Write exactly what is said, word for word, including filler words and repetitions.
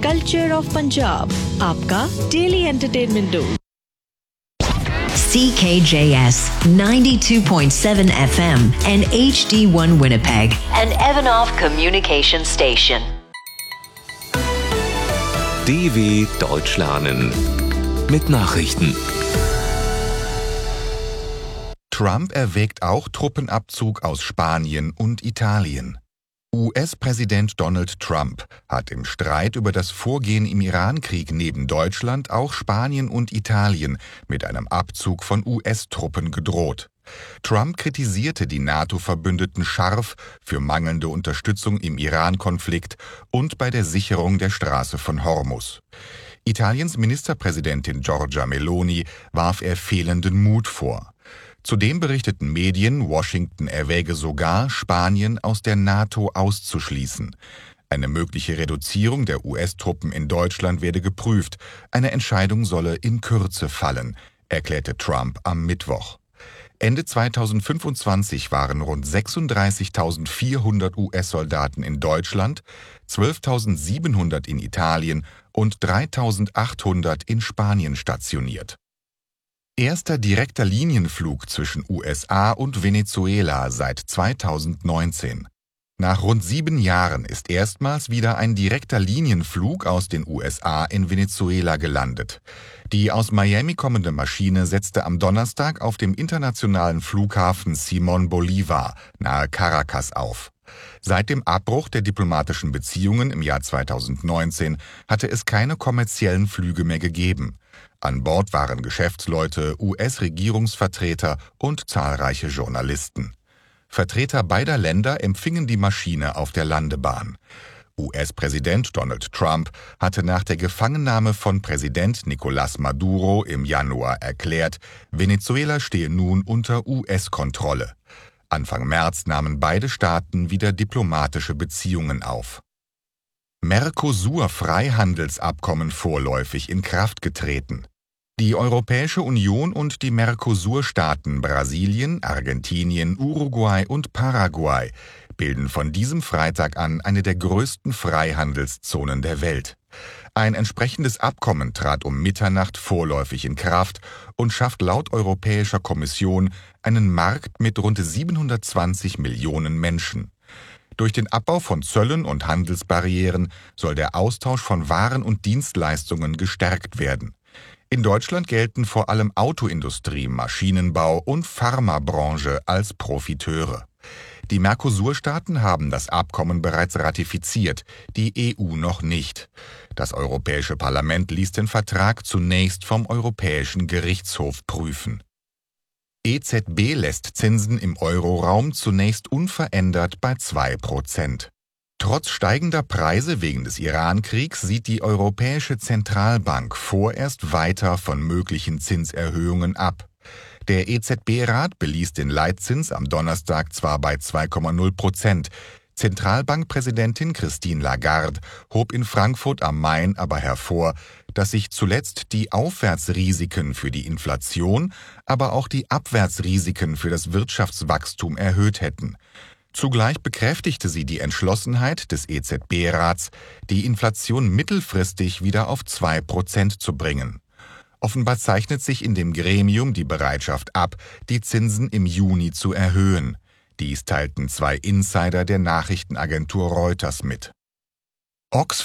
Culture of Punjab, आपका daily entertainment dose. C K J S ninety-two point seven F M and H D one Winnipeg, an Evanoff Communication Station. D W Deutsch lernen mit Nachrichten. Trump erwägt auch Truppenabzug aus Spanien und Italien. U S-Präsident Donald Trump hat im Streit über das Vorgehen im Irankrieg neben Deutschland auch Spanien und Italien mit einem Abzug von U S-Truppen gedroht. Trump kritisierte die NATO-Verbündeten scharf für mangelnde Unterstützung im Iran-Konflikt und bei der Sicherung der Straße von Hormuz. Italiens Ministerpräsidentin Giorgia Meloni warf er fehlenden Mut vor. Zudem berichteten Medien, Washington erwäge sogar, Spanien aus der NATO auszuschließen. Eine mögliche Reduzierung der U S-Truppen in Deutschland werde geprüft. Eine Entscheidung solle in Kürze fallen, erklärte Trump am Mittwoch. Ende zweitausendfünfundzwanzig waren rund sechsunddreißigtausendvierhundert U S-Soldaten in Deutschland, zwölftausendsiebenhundert in Italien und dreitausendachthundert in Spanien stationiert. Erster direkter Linienflug zwischen U S A und Venezuela seit zweitausendneunzehn. Nach rund sieben Jahren ist erstmals wieder ein direkter Linienflug aus den U S A in Venezuela gelandet. Die aus Miami kommende Maschine setzte am Donnerstag auf dem internationalen Flughafen Simón Bolívar nahe Caracas auf. Seit dem Abbruch der diplomatischen Beziehungen im Jahr zweitausendneunzehn hatte es keine kommerziellen Flüge mehr gegeben. An Bord waren Geschäftsleute, U S-Regierungsvertreter und zahlreiche Journalisten. Vertreter beider Länder empfingen die Maschine auf der Landebahn. U S-Präsident Donald Trump hatte nach der Gefangennahme von Präsident Nicolás Maduro im Januar erklärt, Venezuela stehe nun unter U S-Kontrolle. Anfang März nahmen beide Staaten wieder diplomatische Beziehungen auf. Mercosur-Freihandelsabkommen vorläufig in Kraft getreten. Die Europäische Union und die Mercosur-Staaten Brasilien, Argentinien, Uruguay und Paraguay bilden von diesem Freitag an eine der größten Freihandelszonen der Welt. Ein entsprechendes Abkommen trat um Mitternacht vorläufig in Kraft und schafft laut Europäischer Kommission einen Markt mit rund siebenhundertzwanzig Millionen Menschen. Durch den Abbau von Zöllen und Handelsbarrieren soll der Austausch von Waren und Dienstleistungen gestärkt werden. In Deutschland gelten vor allem Autoindustrie, Maschinenbau und Pharmabranche als Profiteure. Die Mercosur-Staaten haben das Abkommen bereits ratifiziert, die E U noch nicht. Das Europäische Parlament ließ den Vertrag zunächst vom Europäischen Gerichtshof prüfen. E Z B lässt Zinsen im Euroraum zunächst unverändert bei zwei Prozent. Trotz steigender Preise wegen des Irankriegs sieht die Europäische Zentralbank vorerst weiter von möglichen Zinserhöhungen ab. Der E Z B-Rat beließ den Leitzins am Donnerstag zwar bei zwei Komma null Prozent, Zentralbankpräsidentin Christine Lagarde hob in Frankfurt am Main aber hervor, dass sich zuletzt die Aufwärtsrisiken für die Inflation, aber auch die Abwärtsrisiken für das Wirtschaftswachstum erhöht hätten. Zugleich bekräftigte sie die Entschlossenheit des E Z B-Rats, die Inflation mittelfristig wieder auf zwei Prozent zu bringen. Offenbar zeichnet sich in dem Gremium die Bereitschaft ab, die Zinsen im Juni zu erhöhen. Dies teilten zwei Insider der Nachrichtenagentur Reuters mit. Oxford